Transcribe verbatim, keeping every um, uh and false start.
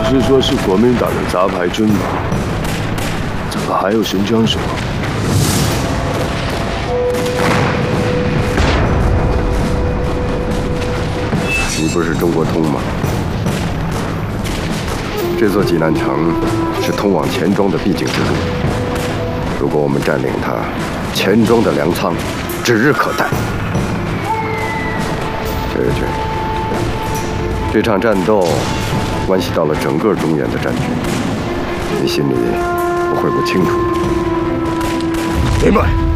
是说是国民党的杂牌军吗？怎么还有神枪手？ 你不是中国通吗？这座济南城是通往钱庄的必经之路。如果我们占领它，钱庄的粮仓指日可待。这个军，这场战斗关系到了整个中原的战局，你心里不会不清楚吗？ 明白。